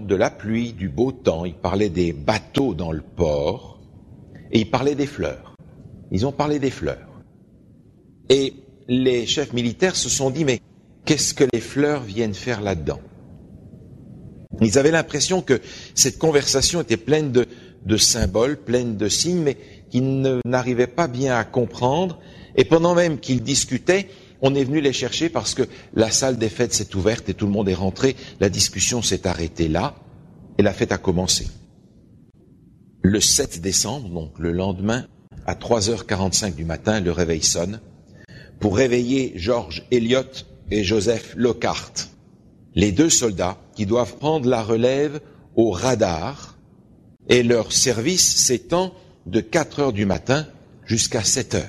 de la pluie, du beau temps, il parlait des bateaux dans le port, et il parlait des fleurs. Ils ont parlé des fleurs. Et les chefs militaires se sont dit, mais qu'est-ce que les fleurs viennent faire là-dedans? Ils avaient l'impression que cette conversation était pleine de symboles, pleine de signes, mais qu'ils n'arrivaient pas bien à comprendre. Et pendant même qu'ils discutaient, on est venu les chercher parce que la salle des fêtes s'est ouverte et tout le monde est rentré. La discussion s'est arrêtée là et la fête a commencé. Le 7 décembre, donc le lendemain, à 3h45 du matin, le réveil sonne pour réveiller George Elliott et Joseph Lockhart, les deux soldats qui doivent prendre la relève au radar, et leur service s'étend de 4h du matin jusqu'à 7h.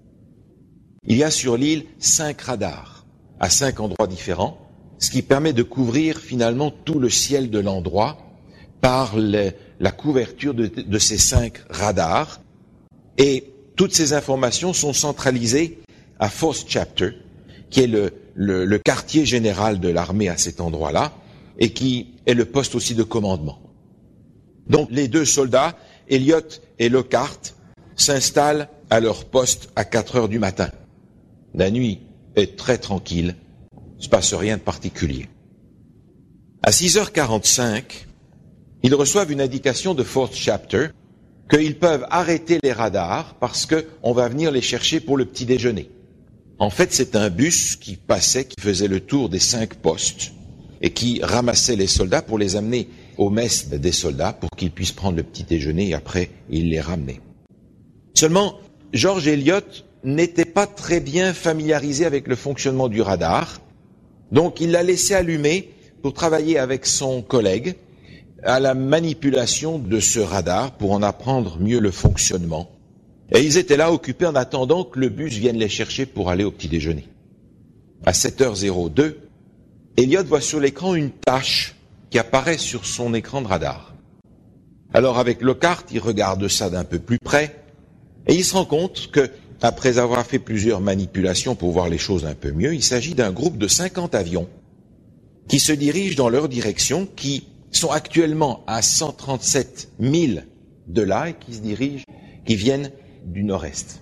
Il y a sur l'île 5 radars à 5 endroits différents, ce qui permet de couvrir finalement tout le ciel de l'endroit par la couverture de ces 5 radars. Et toutes ces informations sont centralisées à Fourth Chapter, qui est le quartier général de l'armée à cet endroit-là, et qui est le poste aussi de commandement. Donc les deux soldats, Elliott et Lockhart, s'installent à leur poste à 4h du matin. La nuit est très tranquille, il ne se passe rien de particulier. À 6h45, ils reçoivent une indication de Fourth Chapter qu'ils peuvent arrêter les radars parce qu'on va venir les chercher pour le petit déjeuner. En fait, c'est un bus qui passait, qui faisait le tour des 5 postes et qui ramassait les soldats pour les amener aux messes des soldats pour qu'ils puissent prendre le petit déjeuner et après, il les ramenait. Seulement, George Elliott n'était pas très bien familiarisé avec le fonctionnement du radar, donc il l'a laissé allumer pour travailler avec son collègue à la manipulation de ce radar pour en apprendre mieux le fonctionnement. Et ils étaient là occupés en attendant que le bus vienne les chercher pour aller au petit déjeuner. À 7h02, Elliott voit sur l'écran une tache qui apparaît sur son écran de radar. Alors avec Lockhart, il regarde ça d'un peu plus près et il se rend compte que, après avoir fait plusieurs manipulations pour voir les choses un peu mieux, il s'agit d'un groupe de 50 avions qui se dirigent dans leur direction, qui sont actuellement à 137 000 de là et qui viennent du nord-est.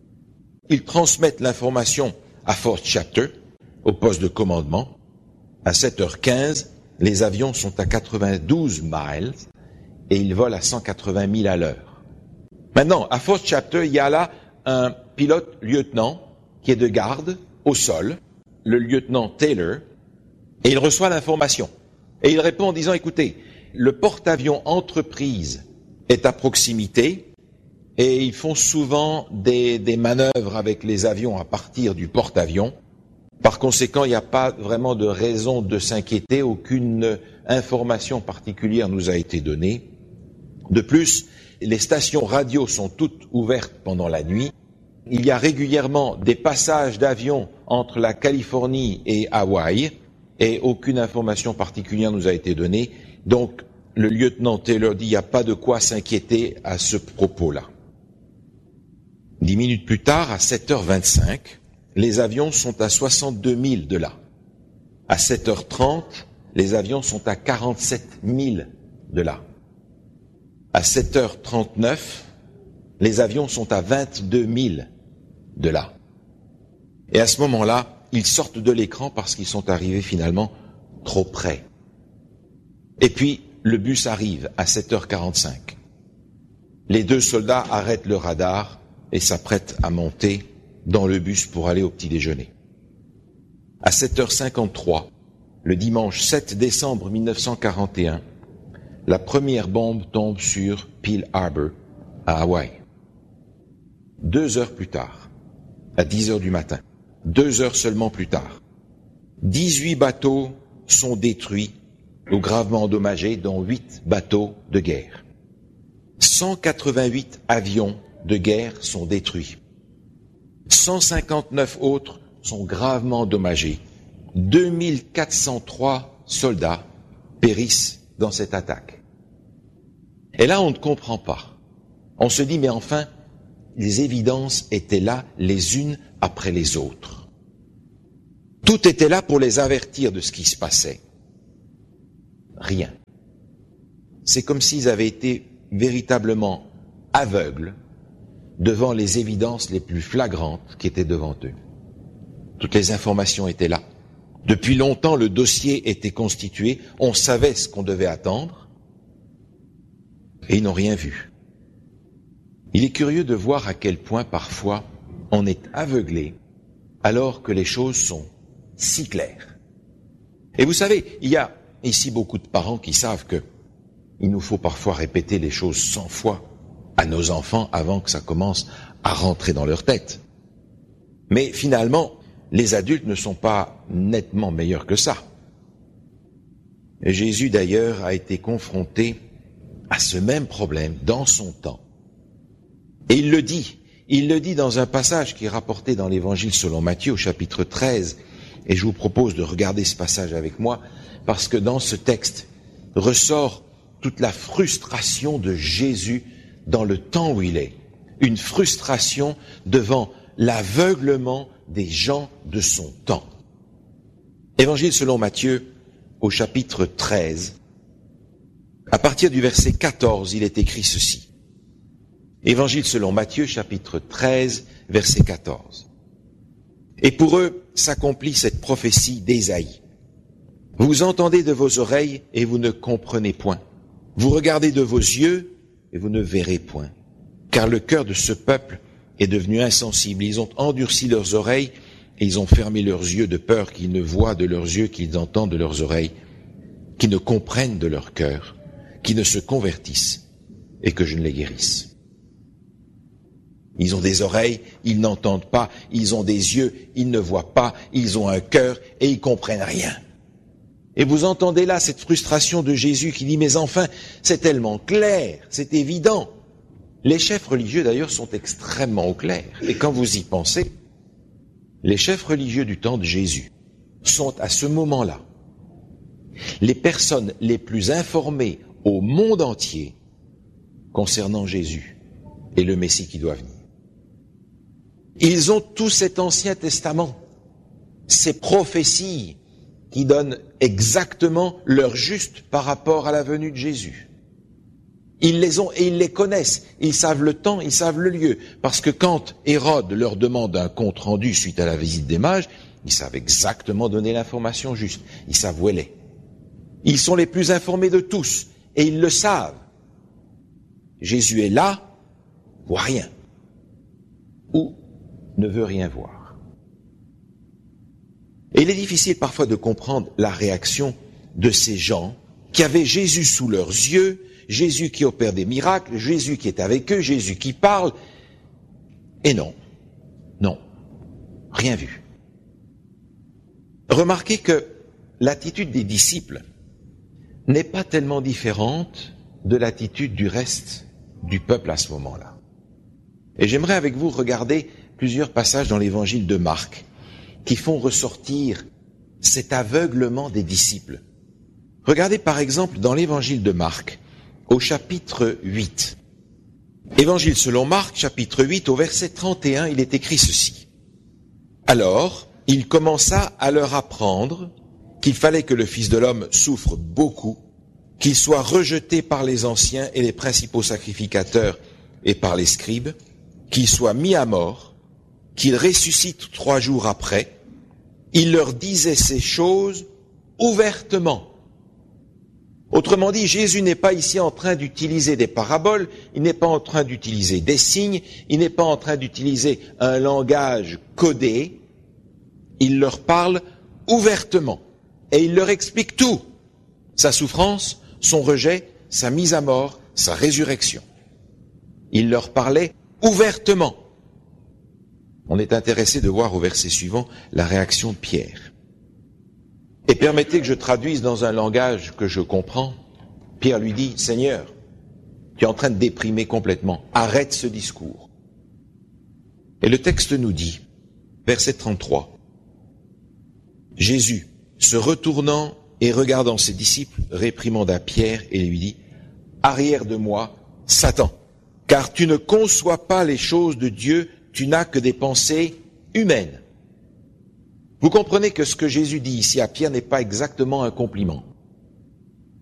Ils transmettent l'information à Fourth Chapter, au poste de commandement. À 7h15, les avions sont à 92 miles et ils volent à 180 000 à l'heure. Maintenant, à Fourth Chapter, il y a là un pilote-lieutenant qui est de garde au sol, le lieutenant Taylor, et il reçoit l'information. Et il répond en disant, écoutez, le porte-avions entreprise est à proximité et ils font souvent des manœuvres avec les avions à partir du porte-avions. Par conséquent, il n'y a pas vraiment de raison de s'inquiéter, aucune information particulière nous a été donnée. De plus, les stations radio sont toutes ouvertes pendant la nuit. Il y a régulièrement des passages d'avions entre la Californie et Hawaï et aucune information particulière nous a été donnée. Donc, le lieutenant Taylor dit, il n'y a pas de quoi s'inquiéter à ce propos-là. 10 minutes plus tard, à 7h25, les avions sont à 62 000 de là. À 7h30, les avions sont à 47 000 de là. À 7h39, les avions sont à 22 000 de là. Et à ce moment-là, ils sortent de l'écran parce qu'ils sont arrivés finalement trop près. Et puis, le bus arrive à 7h45. Les deux soldats arrêtent le radar et s'apprêtent à monter dans le bus pour aller au petit déjeuner. À 7h53, le dimanche 7 décembre 1941, la première bombe tombe sur Pearl Harbor, à Hawaï. 2 heures plus tard, à 10h du matin, 2 heures seulement plus tard, 18 bateaux sont détruits ou gravement endommagés, dont 8 bateaux de guerre. 188 avions de guerre sont détruits. 159 autres sont gravement endommagés. 2403 soldats périssent dans cette attaque. Et là, on ne comprend pas. On se dit, mais enfin, les évidences étaient là les unes après les autres. Tout était là pour les avertir de ce qui se passait. Rien. c'est comme s'ils avaient été véritablement aveugles devant les évidences les plus flagrantes qui étaient devant eux. Toutes les informations étaient là. Depuis longtemps, le dossier était constitué, on savait ce qu'on devait attendre, et ils n'ont rien vu. Il est curieux de voir à quel point parfois on est aveuglé alors que les choses sont si claires. Et vous savez, il y a ici beaucoup de parents qui savent que il nous faut parfois répéter les choses 100 fois à nos enfants avant que ça commence à rentrer dans leur tête. Mais finalement, les adultes ne sont pas nettement meilleurs que ça. Et Jésus d'ailleurs a été confronté à ce même problème dans son temps. Et il le dit dans un passage qui est rapporté dans l'Évangile selon Matthieu au chapitre 13. Et je vous propose de regarder ce passage avec moi parce que dans ce texte ressort toute la frustration de Jésus dans le temps où il est. Une frustration devant l'aveuglement des gens de son temps. Évangile selon Matthieu, au chapitre 13, à partir du verset 14, il est écrit ceci. Évangile selon Matthieu, chapitre 13, verset 14. Et pour eux s'accomplit cette prophétie d'Ésaïe. Vous entendez de vos oreilles et vous ne comprenez point. Vous regardez de vos yeux et vous ne verrez point. Car le cœur de ce peuple est devenu insensible. Ils ont endurci leurs oreilles et ils ont fermé leurs yeux de peur qu'ils ne voient de leurs yeux, qu'ils entendent de leurs oreilles, qu'ils ne comprennent de leur cœur, qu'ils ne se convertissent et que je ne les guérisse. Ils ont des oreilles, ils n'entendent pas, ils ont des yeux, ils ne voient pas, ils ont un cœur et ils comprennent rien. Et vous entendez là cette frustration de Jésus qui dit, mais enfin, c'est tellement clair, c'est évident. Les chefs religieux d'ailleurs sont extrêmement au clair. Et quand vous y pensez, les chefs religieux du temps de Jésus sont à ce moment-là les personnes les plus informées au monde entier concernant Jésus et le Messie qui doit venir. Ils ont tout cet Ancien Testament, ces prophéties qui donnent exactement l'heure juste par rapport à la venue de Jésus. Ils les ont et ils les connaissent. Ils savent le temps, ils savent le lieu. Parce que quand Hérode leur demande un compte rendu suite à la visite des mages, ils savent exactement donner l'information juste. Ils savent où elle est. Ils sont les plus informés de tous et ils le savent. Jésus est là, voit rien. Ou ne veut rien voir. Et il est difficile parfois de comprendre la réaction de ces gens qui avaient Jésus sous leurs yeux, Jésus qui opère des miracles, Jésus qui est avec eux, Jésus qui parle. Et non, rien vu. Remarquez que l'attitude des disciples n'est pas tellement différente de l'attitude du reste du peuple à ce moment-là. Et j'aimerais avec vous regarder plusieurs passages dans l'évangile de Marc qui font ressortir cet aveuglement des disciples. Regardez par exemple dans l'évangile de Marc, au chapitre 8. Évangile selon Marc, chapitre 8, au verset 31, il est écrit ceci. Alors, il commença à leur apprendre qu'il fallait que le Fils de l'homme souffre beaucoup, qu'il soit rejeté par les anciens et les principaux sacrificateurs et par les scribes, qu'il soit mis à mort, qu'il ressuscite 3 jours après. Il leur disait ces choses ouvertement. Autrement dit, Jésus n'est pas ici en train d'utiliser des paraboles, il n'est pas en train d'utiliser des signes, il n'est pas en train d'utiliser un langage codé. Il leur parle ouvertement et il leur explique tout. Sa souffrance, son rejet, sa mise à mort, sa résurrection. Il leur parlait ouvertement. On est intéressé de voir au verset suivant la réaction de Pierre. Et permettez que je traduise dans un langage que je comprends. Pierre lui dit, Seigneur, tu es en train de déprimer complètement. Arrête ce discours. Et le texte nous dit, verset 33, Jésus, se retournant et regardant ses disciples, réprimanda Pierre et lui dit, arrière de moi, Satan, car tu ne conçois pas les choses de Dieu, tu n'as que des pensées humaines. Vous comprenez que ce que Jésus dit ici à Pierre n'est pas exactement un compliment.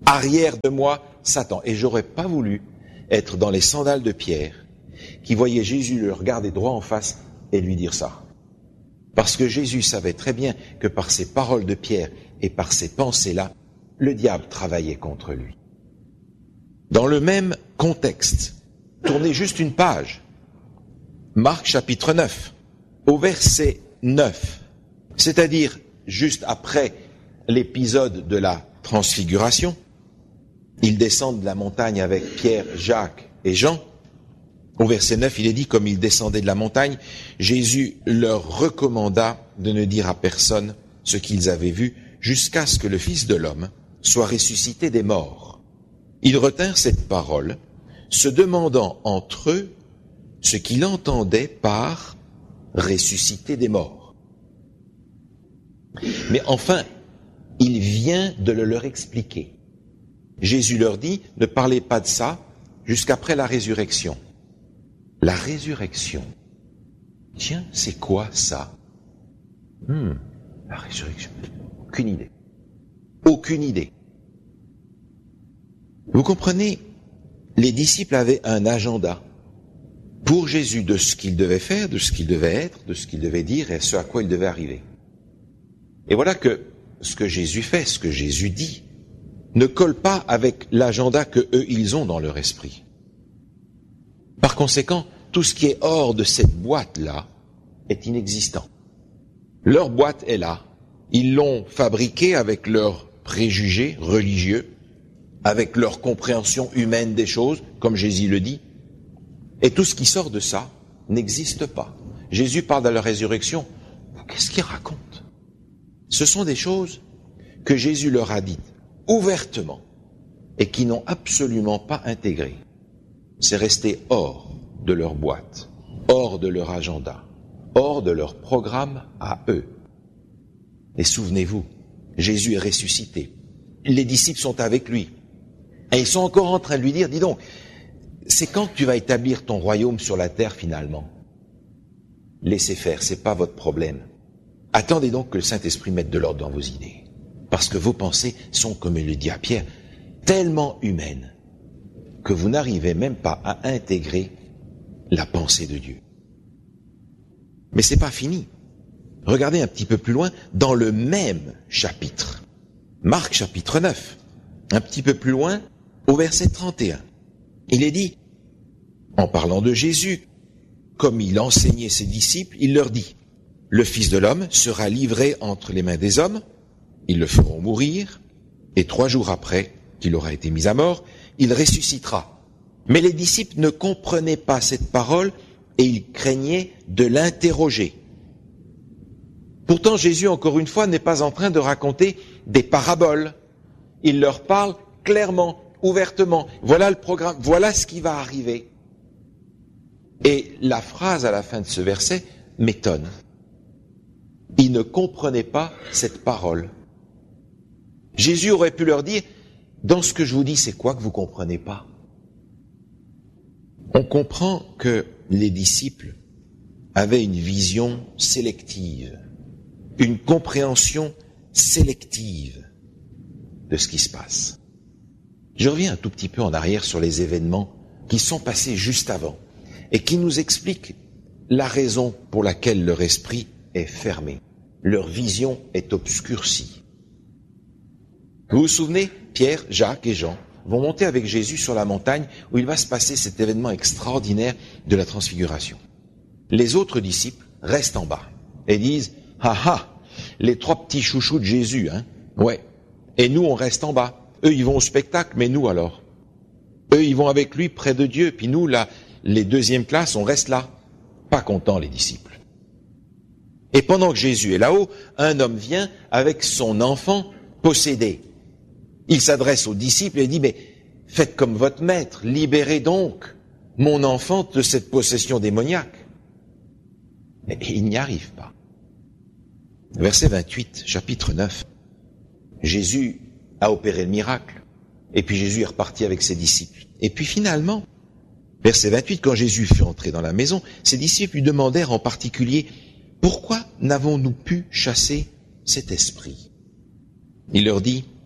Arrière de moi, Satan. Et j'aurais pas voulu être dans les sandales de Pierre, qui voyait Jésus le regarder droit en face et lui dire ça. Parce que Jésus savait très bien que par ces paroles de Pierre et par ces pensées-là, le diable travaillait contre lui. Dans le même contexte, tournez juste une page. Marc chapitre 9, au verset 9, c'est-à-dire juste après l'épisode de la transfiguration. Ils descendent de la montagne avec Pierre, Jacques et Jean. Au verset 9, il est dit, comme ils descendaient de la montagne, Jésus leur recommanda de ne dire à personne ce qu'ils avaient vu jusqu'à ce que le Fils de l'homme soit ressuscité des morts. Ils retinrent cette parole, se demandant entre eux ce qu'il entendait par ressusciter des morts. Mais enfin, il vient de le leur expliquer. Jésus leur dit, ne parlez pas de ça jusqu'après la résurrection. La résurrection. Tiens, c'est quoi ça? La résurrection. Aucune idée. Aucune idée. Vous comprenez, les disciples avaient un agenda pour Jésus de ce qu'il devait faire, de ce qu'il devait être, de ce qu'il devait dire et ce à quoi il devait arriver. Et voilà que ce que Jésus fait, ce que Jésus dit, ne colle pas avec l'agenda que eux, ils ont dans leur esprit. Par conséquent, tout ce qui est hors de cette boîte-là est inexistant. Leur boîte est là. Ils l'ont fabriquée avec leurs préjugés religieux, avec leur compréhension humaine des choses, comme Jésus le dit. Et tout ce qui sort de ça n'existe pas. Jésus parle de la résurrection. Qu'est-ce qu'il raconte? Ce sont des choses que Jésus leur a dites ouvertement et qui n'ont absolument pas intégré. C'est resté hors de leur boîte, hors de leur agenda, hors de leur programme à eux. Et souvenez-vous, Jésus est ressuscité. Les disciples sont avec lui. Et ils sont encore en train de lui dire, dis donc, c'est quand que tu vas établir ton royaume sur la terre finalement? Laissez faire, c'est pas votre problème. Attendez donc que le Saint-Esprit mette de l'ordre dans vos idées. Parce que vos pensées sont, comme il le dit à Pierre, tellement humaines que vous n'arrivez même pas à intégrer la pensée de Dieu. Mais c'est pas fini. Regardez un petit peu plus loin, dans le même chapitre, Marc chapitre 9, un petit peu plus loin, au verset 31. Il est dit, en parlant de Jésus, comme il enseignait ses disciples, il leur dit, le Fils de l'homme sera livré entre les mains des hommes, ils le feront mourir, et 3 jours après qu'il aura été mis à mort, il ressuscitera. Mais les disciples ne comprenaient pas cette parole et ils craignaient de l'interroger. Pourtant, Jésus, encore une fois, n'est pas en train de raconter des paraboles. Il leur parle clairement, ouvertement. Voilà le programme, voilà ce qui va arriver. Et la phrase à la fin de ce verset m'étonne. Ils ne comprenaient pas cette parole. Jésus aurait pu leur dire, dans ce que je vous dis, c'est quoi que vous comprenez pas? On comprend que les disciples avaient une vision sélective, une compréhension sélective de ce qui se passe. Je reviens un tout petit peu en arrière sur les événements qui sont passés juste avant et qui nous expliquent la raison pour laquelle leur esprit est fermé, leur vision est obscurcie. Vous vous souvenez, Pierre, Jacques et Jean vont monter avec Jésus sur la montagne où il va se passer cet événement extraordinaire de la transfiguration. Les autres disciples restent en bas et disent « Ah ah, les 3 petits chouchous de Jésus, hein, ouais. Et nous, on reste en bas. Eux, ils vont au spectacle, mais nous alors? Eux, ils vont avec lui près de Dieu, puis nous, là, les 2e classes, on reste là. » Pas contents, les disciples. Et pendant que Jésus est là-haut, un homme vient avec son enfant possédé. Il s'adresse aux disciples et dit, mais faites comme votre maître, libérez donc mon enfant de cette possession démoniaque. Et il n'y arrive pas. Verset 28, chapitre 9. Jésus a opéré le miracle. Et puis Jésus est reparti avec ses disciples. Et puis finalement, verset 28, quand Jésus fut entré dans la maison, ses disciples lui demandèrent en particulier, pourquoi n'avons-nous pu chasser cet esprit? Il leur dit,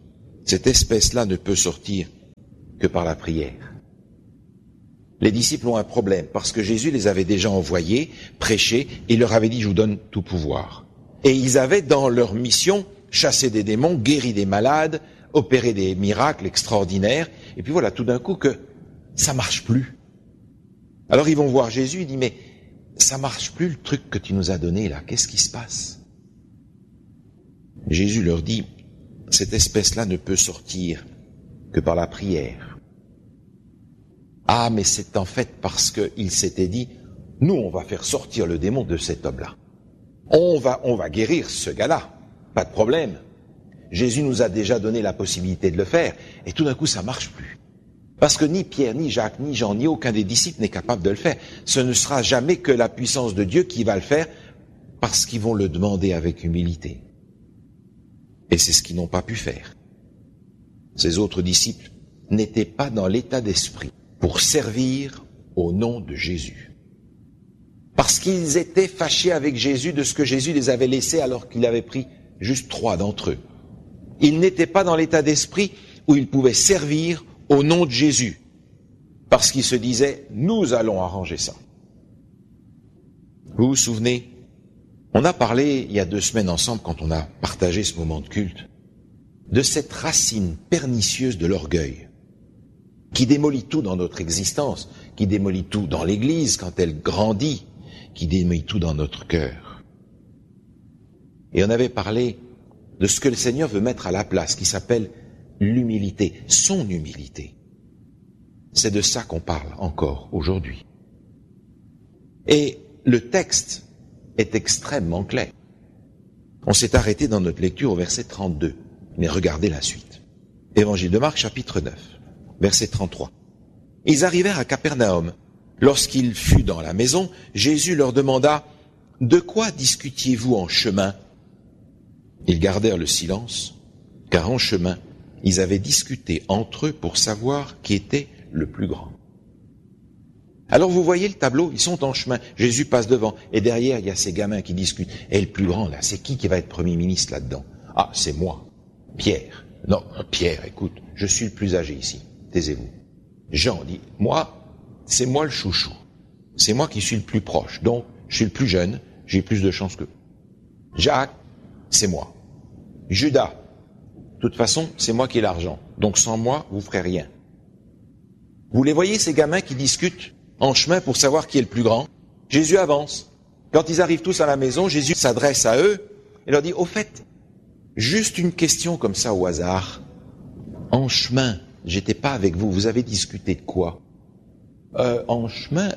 Cette espèce-là ne peut sortir que par la prière. Les disciples ont un problème parce que Jésus les avait déjà envoyés, prêcher, et il leur avait dit « Je vous donne tout pouvoir ». Et ils avaient dans leur mission chassé des démons, guéri des malades, opéré des miracles extraordinaires. Et puis voilà, tout d'un coup que ça marche plus. Alors ils vont voir Jésus, il dit « Mais ça marche plus le truc que tu nous as donné là, qu'est-ce qui se passe ?» Jésus leur dit « Cette espèce-là ne peut sortir que par la prière. » Ah, mais c'est en fait parce qu'il s'était dit « Nous, on va faire sortir le démon de cet homme-là. On va guérir ce gars-là, pas de problème. Jésus nous a déjà donné la possibilité de le faire, et tout d'un coup, ça marche plus. Parce que ni Pierre, ni Jacques, ni Jean, ni aucun des disciples n'est capable de le faire. Ce ne sera jamais que la puissance de Dieu qui va le faire, parce qu'ils vont le demander avec humilité. Et c'est ce qu'ils n'ont pas pu faire. Ces autres disciples n'étaient pas dans l'état d'esprit pour servir au nom de Jésus. Parce qu'ils étaient fâchés avec Jésus de ce que Jésus les avait laissés alors qu'il avait pris juste 3 d'entre eux. Ils n'étaient pas dans l'état d'esprit où ils pouvaient servir au nom de Jésus. Parce qu'ils se disaient, nous allons arranger ça. Vous vous souvenez, on a parlé il y a 2 semaines ensemble quand on a partagé ce moment de culte, de cette racine pernicieuse de l'orgueil, qui démolit tout dans notre existence, qui démolit tout dans l'Église quand elle grandit, qui démolit tout dans notre cœur. Et on avait parlé de ce que le Seigneur veut mettre à la place, qui s'appelle l'humilité, son humilité. C'est de ça qu'on parle encore aujourd'hui. Et le texte est extrêmement clair. On s'est arrêté dans notre lecture au verset 32, mais regardez la suite. Évangile de Marc, chapitre 9, verset 33. Ils arrivèrent à Capernaum. Lorsqu'il fut dans la maison, Jésus leur demanda « De quoi discutiez-vous en chemin ?» Ils gardèrent le silence, car en chemin, ils avaient discuté entre eux pour savoir qui était le plus grand. Alors vous voyez le tableau, ils sont en chemin, Jésus passe devant, et derrière il y a ces gamins qui discutent. Et le plus grand là, c'est qui va être Premier ministre là-dedans? Ah, c'est moi, Pierre. Non, Pierre, écoute, je suis le plus âgé ici, taisez-vous. Jean dit, moi, c'est moi le chouchou. C'est moi qui suis le plus proche, donc je suis le plus jeune, j'ai plus de chance que vous. Jacques, c'est moi. Judas, de toute façon, c'est moi qui ai l'argent, donc sans moi, vous ferez rien. Vous les voyez, ces gamins qui discutent en chemin pour savoir qui est le plus grand? Jésus avance. Quand ils arrivent tous à la maison, Jésus s'adresse à eux et leur dit, au fait, juste une question comme ça au hasard. En chemin, j'étais pas avec vous, vous avez discuté de quoi? En chemin,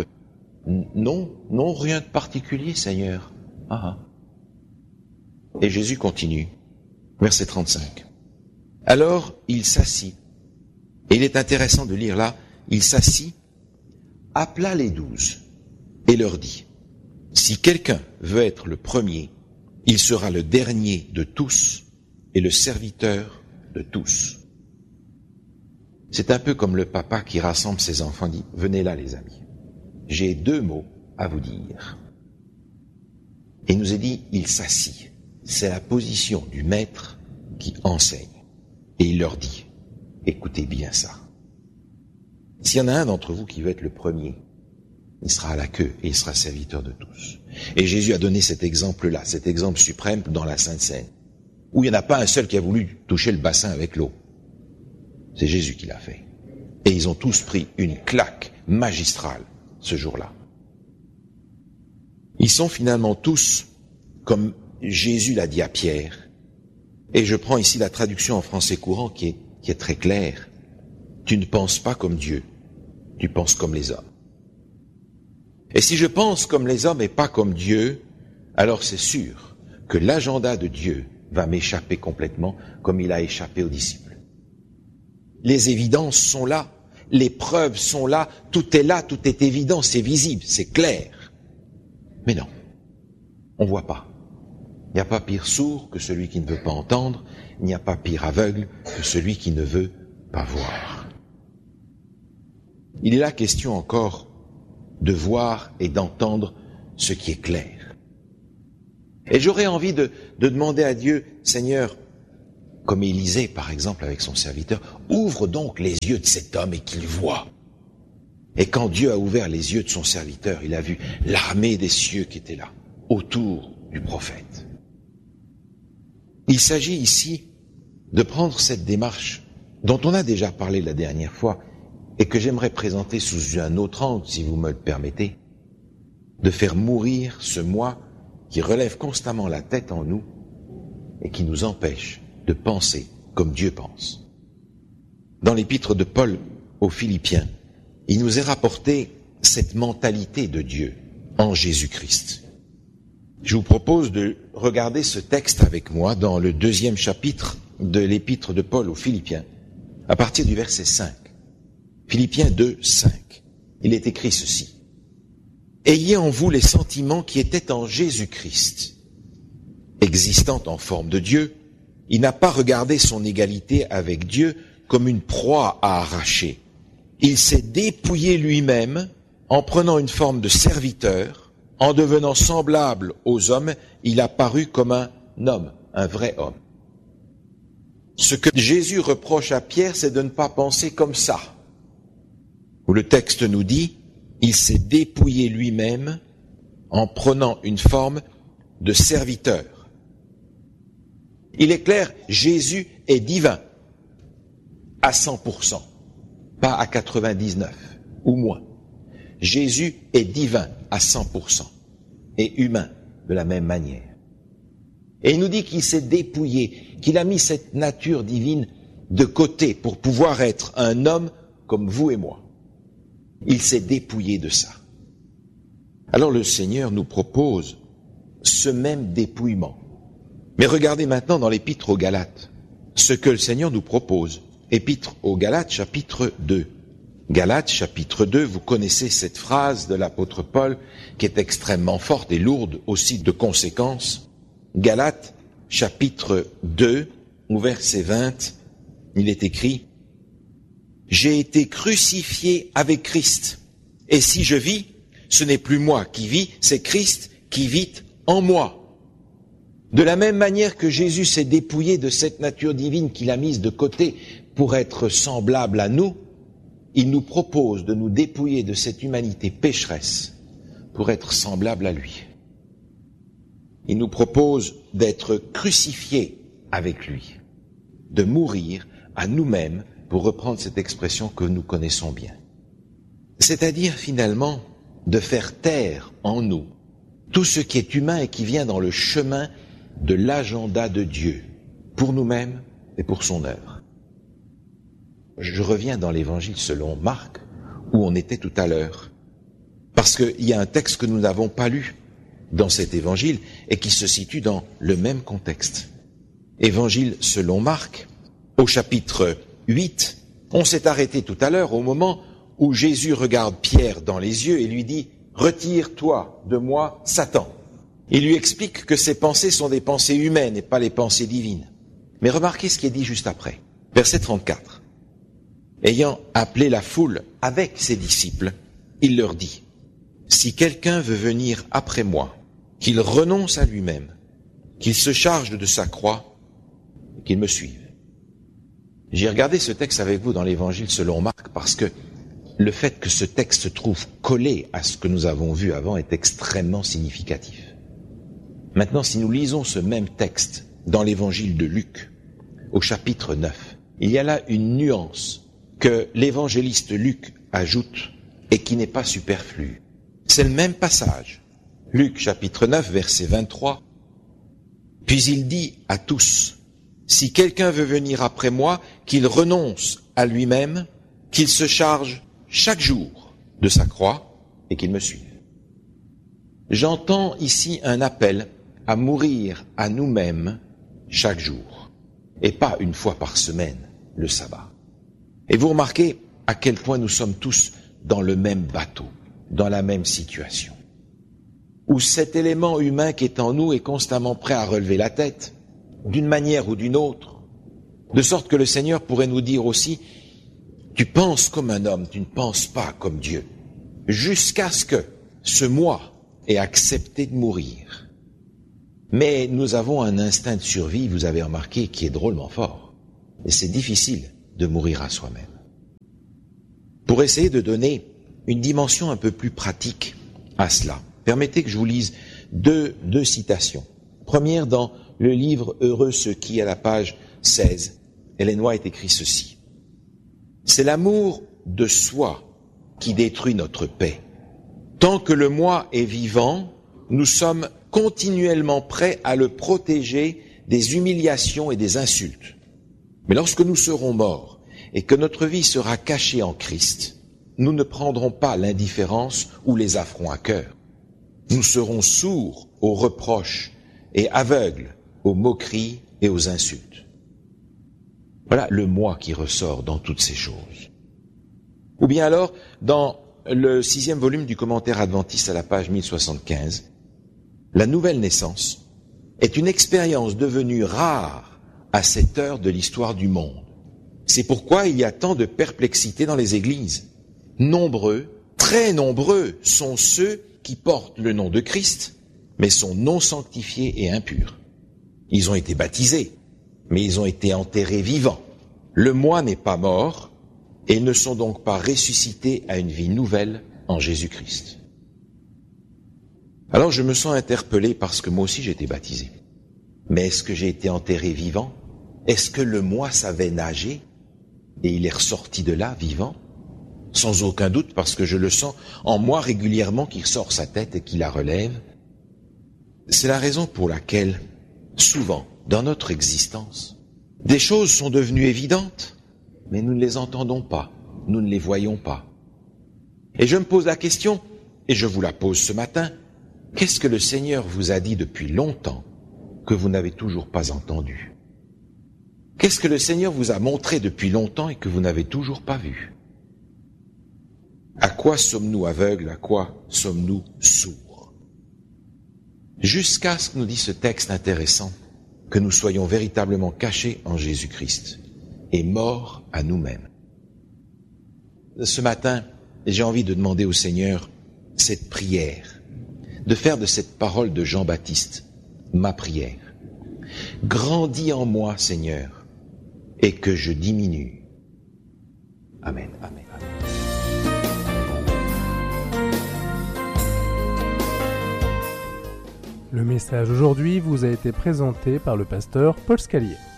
non, rien de particulier, Seigneur. Ah. Et Jésus continue, verset 35. Alors, il s'assit. Et il est intéressant de lire là, il s'assit, appela les 12 et leur dit, si quelqu'un veut être le premier, il sera le dernier de tous et le serviteur de tous. C'est un peu comme le papa qui rassemble ses enfants, dit, venez là les amis, j'ai 2 mots à vous dire. Et il nous est dit, il s'assit. C'est la position du maître qui enseigne. Et il leur dit, écoutez bien ça. S'il y en a un d'entre vous qui veut être le premier, il sera à la queue et il sera serviteur de tous. Et Jésus a donné cet exemple-là, cet exemple suprême dans la Sainte Seine, où il n'y en a pas un seul qui a voulu toucher le bassin avec l'eau. C'est Jésus qui l'a fait. Et ils ont tous pris une claque magistrale ce jour-là. Ils sont finalement tous, comme Jésus l'a dit à Pierre, et je prends ici la traduction en français courant qui est très claire. Tu ne penses pas comme Dieu, tu penses comme les hommes. Et si je pense comme les hommes et pas comme Dieu, alors c'est sûr que l'agenda de Dieu va m'échapper complètement comme il a échappé aux disciples. Les évidences sont là, les preuves sont là, tout est évident, c'est visible, c'est clair. Mais non, on ne voit pas. Il n'y a pas pire sourd que celui qui ne veut pas entendre, il n'y a pas pire aveugle que celui qui ne veut pas voir. Il est là question encore de voir et d'entendre ce qui est clair. Et j'aurais envie de demander à Dieu, Seigneur, comme Élisée par exemple avec son serviteur, ouvre donc les yeux de cet homme et qu'il voie. Et quand Dieu a ouvert les yeux de son serviteur, il a vu l'armée des cieux qui était là, autour du prophète. Il s'agit ici de prendre cette démarche dont on a déjà parlé la dernière fois et que j'aimerais présenter sous un autre angle, si vous me le permettez, de faire mourir ce moi qui relève constamment la tête en nous et qui nous empêche de penser comme Dieu pense. Dans l'épître de Paul aux Philippiens, il nous est rapporté cette mentalité de Dieu en Jésus-Christ. Je vous propose de regarder ce texte avec moi dans le 2e chapitre de l'épître de Paul aux Philippiens, à partir du verset 5. Philippiens 2, 5. Il est écrit ceci. « Ayez en vous les sentiments qui étaient en Jésus-Christ. Existant en forme de Dieu, il n'a pas regardé son égalité avec Dieu comme une proie à arracher. Il s'est dépouillé lui-même en prenant une forme de serviteur, en devenant semblable aux hommes, il a paru comme un homme, un vrai homme. » Ce que Jésus reproche à Pierre, c'est de ne pas penser comme ça. Où le texte nous dit, il s'est dépouillé lui-même en prenant une forme de serviteur. Il est clair, Jésus est divin à 100%, pas à 99 ou moins. Jésus est divin à 100% et humain de la même manière. Et il nous dit qu'il s'est dépouillé, qu'il a mis cette nature divine de côté pour pouvoir être un homme comme vous et moi. Il s'est dépouillé de ça. Alors le Seigneur nous propose ce même dépouillement. Mais regardez maintenant dans l'épître aux Galates, ce que le Seigneur nous propose. Épître aux Galates, chapitre 2. Galates, chapitre 2, vous connaissez cette phrase de l'apôtre Paul qui est extrêmement forte et lourde aussi de conséquences. Galates, chapitre 2, au verset 20, il est écrit « J'ai été crucifié avec Christ, et si je vis, ce n'est plus moi qui vis, c'est Christ qui vit en moi. » De la même manière que Jésus s'est dépouillé de cette nature divine qu'il a mise de côté pour être semblable à nous, il nous propose de nous dépouiller de cette humanité pécheresse pour être semblable à lui. Il nous propose d'être crucifiés avec lui, de mourir à nous-mêmes, pour reprendre cette expression que nous connaissons bien. C'est-à-dire finalement de faire taire en nous tout ce qui est humain et qui vient dans le chemin de l'agenda de Dieu, pour nous-mêmes et pour son œuvre. Je reviens dans l'évangile selon Marc, où on était tout à l'heure, parce qu'il y a un texte que nous n'avons pas lu dans cet évangile et qui se situe dans le même contexte. Évangile selon Marc, au chapitre 8, on s'est arrêté tout à l'heure au moment où Jésus regarde Pierre dans les yeux et lui dit « Retire-toi de moi, Satan ». Il lui explique que ses pensées sont des pensées humaines et pas les pensées divines. Mais remarquez ce qui est dit juste après. Verset 34. Ayant appelé la foule avec ses disciples, il leur dit « Si quelqu'un veut venir après moi, qu'il renonce à lui-même, qu'il se charge de sa croix, et qu'il me suive. » J'ai regardé ce texte avec vous dans l'évangile selon Marc parce que le fait que ce texte se trouve collé à ce que nous avons vu avant est extrêmement significatif. Maintenant, si nous lisons ce même texte dans l'évangile de Luc, au chapitre 9, il y a là une nuance que l'évangéliste Luc ajoute et qui n'est pas superflue. C'est le même passage. Luc chapitre 9, verset 23. « Puis il dit à tous, si quelqu'un veut venir après moi, qu'il renonce à lui-même, qu'il se charge chaque jour de sa croix et qu'il me suive. » J'entends ici un appel à mourir à nous-mêmes chaque jour, et pas une fois par semaine, le sabbat. Et vous remarquez à quel point nous sommes tous dans le même bateau, dans la même situation, où cet élément humain qui est en nous est constamment prêt à relever la tête, d'une manière ou d'une autre, de sorte que le Seigneur pourrait nous dire aussi, tu penses comme un homme, tu ne penses pas comme Dieu, jusqu'à ce que ce moi ait accepté de mourir. Mais nous avons un instinct de survie, vous avez remarqué, qui est drôlement fort. Et c'est difficile de mourir à soi-même. Pour essayer de donner une dimension un peu plus pratique à cela, permettez que je vous lise deux citations. Première dans le livre « Heureux ceux qui » à la page 16. Ellen White écrit ceci. « C'est l'amour de soi qui détruit notre paix. Tant que le moi est vivant, nous sommes continuellement prêts à le protéger des humiliations et des insultes. Mais lorsque nous serons morts et que notre vie sera cachée en Christ, nous ne prendrons pas l'indifférence ou les affronts à cœur. Nous serons sourds aux reproches et aveugles aux moqueries et aux insultes. » Voilà le moi qui ressort dans toutes ces choses. Ou bien alors, dans le 6e volume du commentaire adventiste à la page 1075, la nouvelle naissance est une expérience devenue rare à cette heure de l'histoire du monde. C'est pourquoi il y a tant de perplexité dans les églises. Nombreux, très nombreux sont ceux qui portent le nom de Christ, mais sont non sanctifiés et impurs. Ils ont été baptisés, mais ils ont été enterrés vivants. Le moi n'est pas mort, et ils ne sont donc pas ressuscités à une vie nouvelle en Jésus-Christ. Alors je me sens interpellé parce que moi aussi j'ai été baptisé. Mais est-ce que j'ai été enterré vivant? Est-ce que le moi savait nager et il est ressorti de là vivant? Sans aucun doute, parce que je le sens en moi régulièrement qu'il sort sa tête et qu'il la relève. C'est la raison pour laquelle, souvent, dans notre existence, des choses sont devenues évidentes, mais nous ne les entendons pas, nous ne les voyons pas. Et je me pose la question, et je vous la pose ce matin, qu'est-ce que le Seigneur vous a dit depuis longtemps que vous n'avez toujours pas entendu? Qu'est-ce que le Seigneur vous a montré depuis longtemps et que vous n'avez toujours pas vu? À quoi sommes-nous aveugles? À quoi sommes-nous sourds? Jusqu'à ce que nous dit ce texte intéressant, que nous soyons véritablement cachés en Jésus-Christ et morts à nous-mêmes. Ce matin, j'ai envie de demander au Seigneur cette prière, de faire de cette parole de Jean-Baptiste ma prière. Grandis en moi, Seigneur, et que je diminue. Amen, amen, amen. Le message aujourd'hui vous a été présenté par le pasteur Paul Scalier.